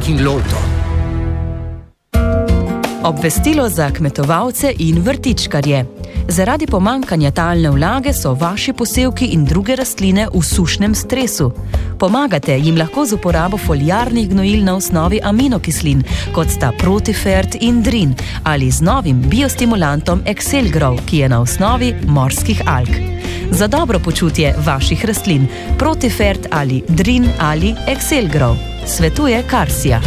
King Lolto. Obvestilo za kmetovalce in vrtičkarje. Zaradi pomanjkanja talne vlage so vaši posevki in druge rastline v sušnem stresu. Pomagate jim lahko z uporabo foliarnih gnojil na osnovi aminokislin, kot sta Protifert in Drin, ali z novim biostimulantom Excelgrow, ki je na osnovi morskih alg. Za dobro počutje vaših rastlin Protifert ali Drin ali Excelgrow svetuje Karsija.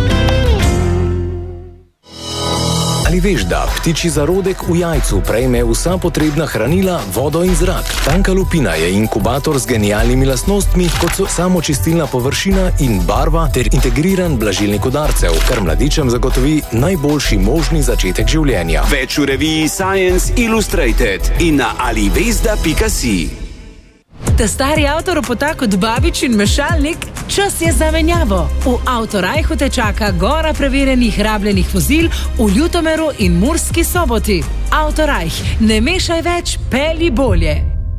Ali veš, da ptičji zarodek v jajcu prejme vsa potrebna hranila, vodo in zrak? Tanka lupina je inkubator z genialnimi lastnostmi, kot so samočistilna površina in barva ter integriran blažilnik udarcev, kar mladičem zagotovi najboljši možni začetek življenja. Več v reviji Science Illustrated in na alivesda.si. Ta stari avtoropota kot babič in mešalnik, čas je za menjavo. V Avtorajhu te čaka gora preverjenih rabljenih vozil v Ljutomeru in Murski Soboti. Avtorajh, ne mešaj več, pelji bolje.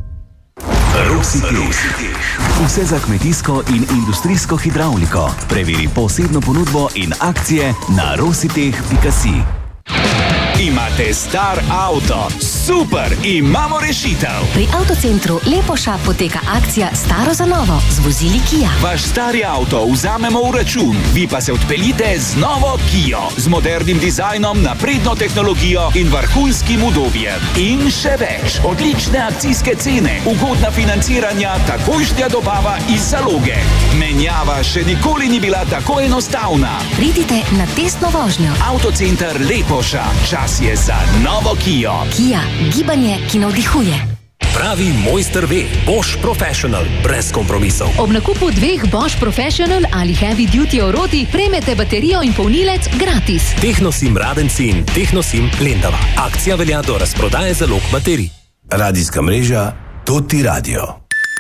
Rositeh. Vse za kmetijsko in industrijsko hidravliko. Preveri posebno ponudbo in akcije na rositeh.si. Imate star avto? Super, imamo rešitev! Pri Avtocentru Lepoša poteka akcija Staro za novo z vozili Kia. Vaš stari avto vzamemo v račun, vi pa se odpeljite z novo Kio, z modernim dizajnom, napredno tehnologijo in vrhunskim udobjem. In še več, odlične akcijske cene, ugodna financiranja, takojšnja dobava iz zaloge. Menjava še nikoli ni bila tako enostavna. Pridite na testno vožnjo. Avtocenter Lepoša, čas je za novo Kio. Kia, gibanje, ki navdihuje. Pravi mojster ve, Bosch Professional, brez kompromisov. Ob nakupu 2 Bosch Professional ali Heavy Duty Oroti prejmete baterijo in polnilec gratis. Technosim Radenci in Technosim Lendava. Akcija velja do razprodaje zalog baterij. Radijska mreža Toti Radio.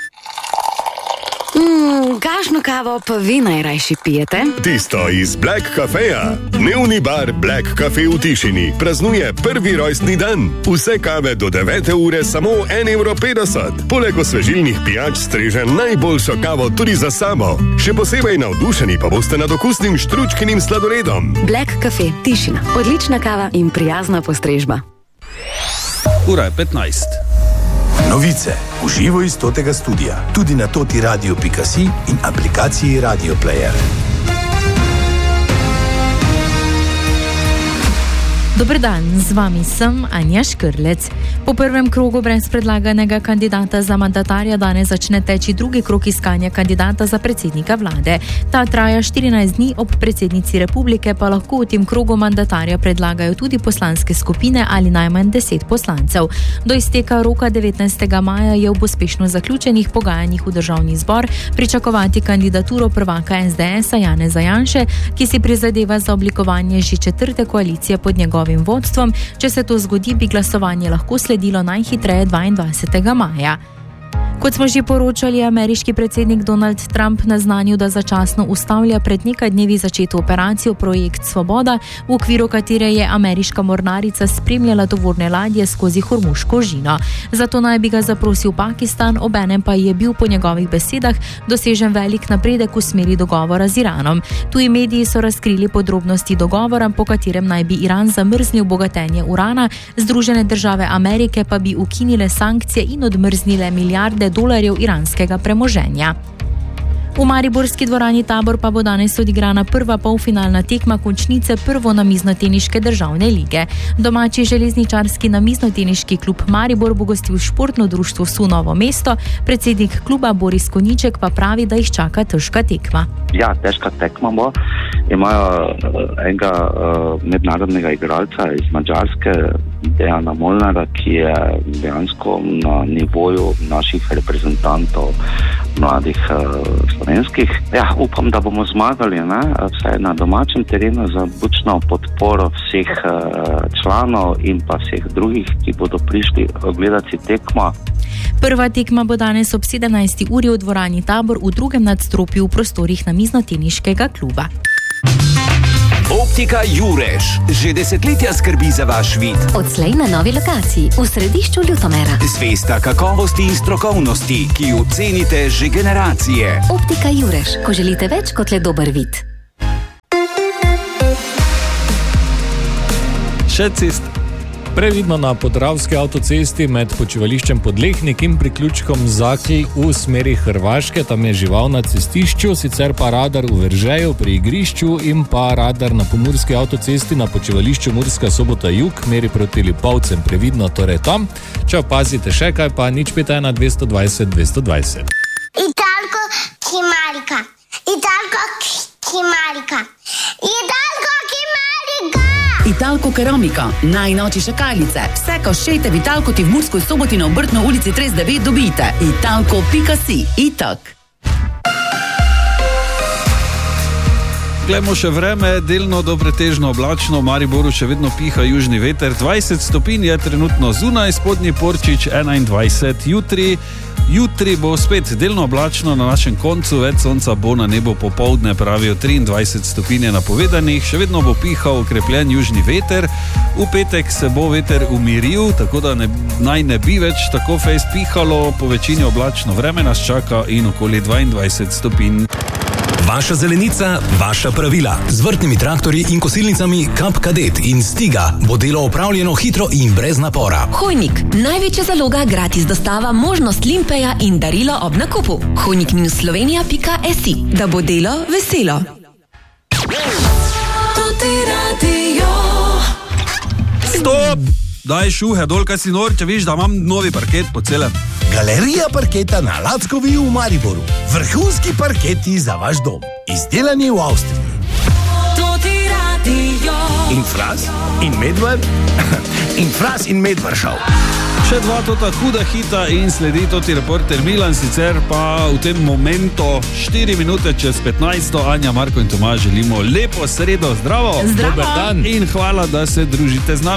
Kakšno kavo pa vi najrajši pijete? Tisto iz Black Cafeja. Dnevni bar Black Cafe v Tišini praznuje 1. rojstni dan. Vse kave do 9. ure samo 1,50 €. Poleg osvežilnih pijač streže najboljšo kavo tudi za samo. Še posebej navdušeni pa boste nad okusnim štručkinim sladoledom. Black Cafe Tišina. Odlična kava in prijazna postrežba. Ura je 15. Novice v živo iz Totega studia, tudi na totiradio.si in aplikaciji Radio Player. Dober dan, z vami sem Anja Škrlec. Po prvem krogu brez predlaganega kandidata za mandatarja danes začne teči drugi krog iskanja kandidata za predsednika vlade. Ta traja 14 dni, ob predsednici republike pa lahko v tem krogu mandatarja predlagajo tudi poslanske skupine ali najmanj 10 poslancev. Do izteka roka 19. maja je v uspešno zaključenih pogajanjih v državni zbor pričakovati kandidaturo prvaka SDS-a Janeza Janše, ki si prizadeva za oblikovanje že 4. koalicije pod njegovim vodstvom. Če se to zgodi, bi glasovanje lahko sledilo najhitreje 22. maja. Kot smo že poročali, je ameriški predsednik Donald Trump naznanil, da začasno ustavlja pred nekaj dnevi začeto operacijo Projekt Svoboda, v okviru katere je ameriška mornarica spremljala tovorne ladje skozi Hormuško žino. Zato naj bi ga zaprosil Pakistan, obenem pa je bil po njegovih besedah dosežen velik napredek v smeri dogovora z Iranom. Tuji mediji so razkrili podrobnosti dogovora, po katerem naj bi Iran zamrznil bogatenje urana, Združene države Amerike pa bi ukinile sankcije in odmrznile milijarde dolarjev iranskega premoženja. V mariborski dvorani Tabor pa bo danes odigrana prva polfinalna tekma končnice prvo-namiznoteniške državne lige. Domači železničarski namiznoteniški klub Maribor bo gostil športno društvo SU Novo mesto, predsednik kluba Boris Konjiček pa pravi, da jih čaka težka tekma. Ja, težka tekma bo. Imajo enega mednarodnega igralca iz Madžarske, Dejana Molnara, ki je dejansko na nivoju naših reprezentantov mladih slovenskih. Ja, upam, da bomo zmagali, vsaj na domačem terenu, za bučno podporo vseh članov in pa vseh drugih, ki bodo prišli gledati tekmo. Prva tekma bo danes ob 17. uri v dvorani Tabor v drugem nadstropju v prostorih namiznoteniškega kluba. Optika Jureš že desetletja skrbi za vaš vid. Odslej na novi lokaciji v središču Ljutomera. Zvesta kakovosti in strokovnosti, ki jo cenite že generacije. Optika Jureš, ko želite več kot le dober vid. Še cesta. Previdno na Podravski avtocesti med počivališčem Podlehnik in priključkom Zakl v smeri Hrvaške, tam je žival na cestišču, sicer pa radar v Veržeju pri igrišču in pa radar na Pomurski avtocesti na počivališču Murska Sobota Jug, meri proti Lipovcem, previdno torej tam. Če opazite še kaj, pa 051 220 220. Italko Kimarika. Italko Kimarika. Italko Kimarika. Italko Keramika, najnovejše šakalice. Vse koščete v Italko ti v Murskoj Soboti na Obrtno ulici 39 dobite. Italko.si. Itak. Glejmo še vreme, delno do pretežno oblačno, v Mariboru še vedno piha južni veter, 20 stopinj je trenutno zunaj, spodnji Porčič 21, jutri bo spet delno oblačno na našem koncu, več sonca bo na nebo popoldne, pravijo 23 stopinj je napovedanih, še vedno bo pihal okrepljen južni veter, v petek se bo veter umiril, tako da naj ne bi več tako fejst pihalo, po večini oblačno vreme nas čaka in okoli 22 stopinj. Vaša zelenica, vaša pravila. Z vrtnimi traktorji in kosilnicami Kap Kadet in Stiga bo delo opravljeno hitro in brez napora. Hojnik. Največja zaloga, gratis dostava, možnost limpeja in darilo ob nakupu. hojnik-slovenija.si. Da bo delo veselo. Stop! Daj šuhe dol, kaj si nor, če viš, da imam novi parket po celem. Galerija parketa na Lackovi v Mariboru. Vrhunski parketi za vaš dom. Izdelani v Avstriji. In Fras, in Medvar, in Fras in Medvar šel. Še dva tota huda hita in sledi toti reporter Milan, sicer pa v tem momentu 4 minute čez 15. Anja, Marko in Tomaž želimo lepo sredo, zdravo! Zdravo! Dober dan in hvala, da se družite z nami.